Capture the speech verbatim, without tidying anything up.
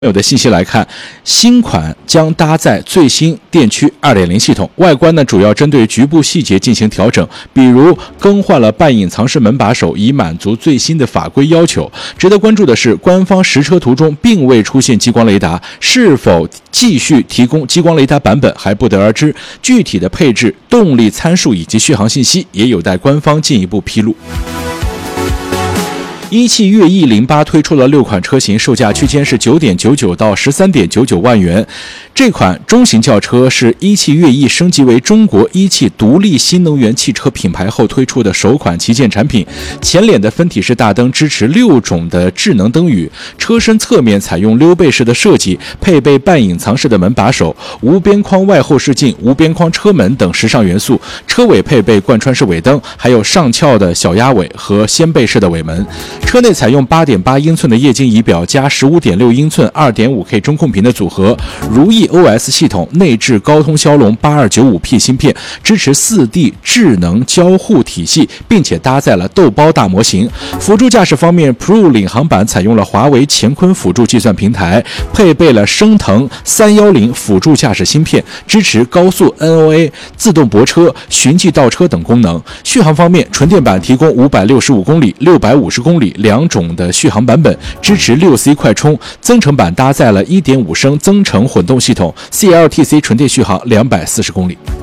有的信息来看，新款将搭载最新电驱 二点零 系统，外观呢主要针对局部细节进行调整，比如更换了半隐藏式门把手，以满足最新的法规要求。值得关注的是，官方实车图中并未出现激光雷达，是否继续提供激光雷达版本还不得而知。具体的配置、动力参数以及续航信息也有待官方进一步披露。一汽悦翼零八推出了六款车型，售价区间是九点九九到十三点九九万元。这款中型轿车是一汽悦翼升级为中国一汽独立新能源汽车品牌后推出的首款旗舰产品。前脸的分体式大灯支持六种的智能灯语，车身侧面采用溜背式的设计，配备半隐藏式的门把手、无边框外后视镜、无边框车门等时尚元素。车尾配备贯穿式尾灯，还有上翘的小鸭尾和掀背式的尾门。车内采用 八点八英寸的液晶仪表加 十五点六英寸 二点五K 中控屏的组合，如意 O S 系统内置高通骁龙 八二九五P 芯片，支持 四 D 智能交互体系，并且搭载了豆包大模型。辅助驾驶方面 ，Pro 领航版采用了华为乾坤辅助计算平台，配备了升腾三一零辅助驾驶芯片，支持高速 N O A、自动泊车、循迹倒车等功能。续航方面，纯电版提供五百六十五公里、六百五十公里两种的续航版本，支持 六 C 快充。增程版搭载了 一点五升增程混动系统 ，C L T C 纯电续航两百四十公里。